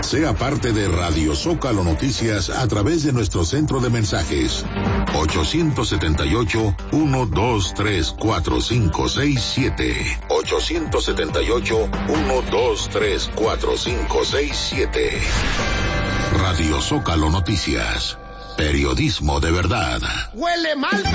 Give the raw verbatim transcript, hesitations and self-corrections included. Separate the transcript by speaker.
Speaker 1: Sea parte de Radio Zócalo Noticias a través de nuestro centro de mensajes ocho siete ocho, uno dos tres, cuatro cinco seis siete. ocho siete ocho, uno dos tres, cuatro cinco seis siete. Radio Zócalo Noticias. Periodismo de verdad.
Speaker 2: Huele mal.